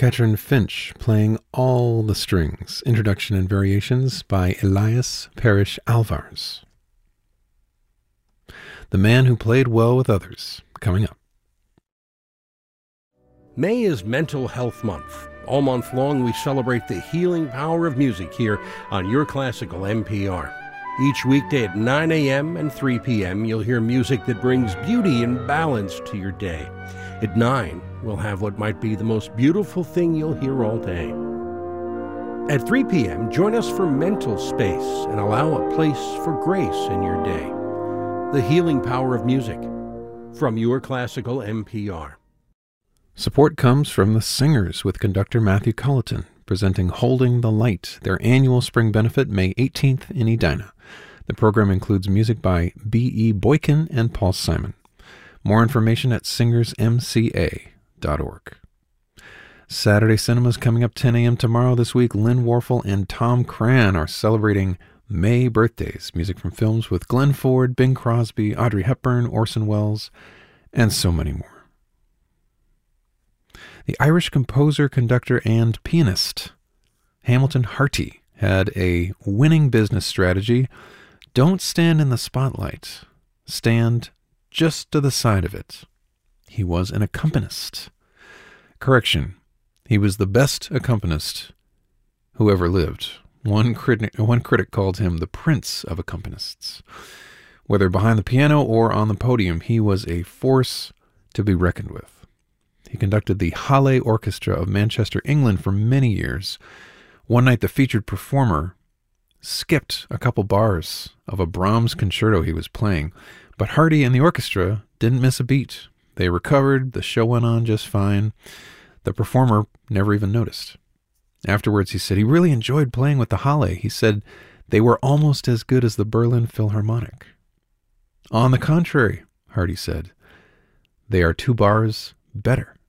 Katrin Finch playing all the strings. Introduction and Variations by Elias Parrish Alvarez. The Man Who Played Well with Others, coming up. May is Mental Health Month. All month long, we celebrate the healing power of music here on Your Classical NPR. Each weekday at 9 a.m. and 3 p.m., you'll hear music that brings beauty and balance to your day. At 9, we'll have what might be the most beautiful thing you'll hear all day. At 3 p.m., join us for Mental Space and allow a place for grace in your day. The healing power of music from Your Classical NPR. Support comes from The Singers with conductor Matthew Colleton, presenting Holding the Light, their annual spring benefit, May 18th in Edina. The program includes music by B.E. Boykin and Paul Simon. More information at singersmca.org. Saturday Cinema's coming up 10 a.m. tomorrow. This week, Lynn Warfel and Tom Cran are celebrating May birthdays. Music from films with Glenn Ford, Bing Crosby, Audrey Hepburn, Orson Welles, and so many more. The Irish composer, conductor, and pianist Hamilton Harty had a winning business strategy. Don't stand in the spotlight. Stand just to the side of it. He was an accompanist. Correction, he was the best accompanist who ever lived. One critic called him the prince of accompanists. Whether behind the piano or on the podium, he was a force to be reckoned with. He conducted the Halle Orchestra of Manchester, England for many years. One night the featured performer skipped a couple bars of a Brahms concerto he was playing, but Harty and the orchestra didn't miss a beat. They recovered, the show went on just fine. The performer never even noticed. Afterwards, he said he really enjoyed playing with the Halle. He said they were almost as good as the Berlin Philharmonic. On the contrary, Harty said, they are 2 bars better.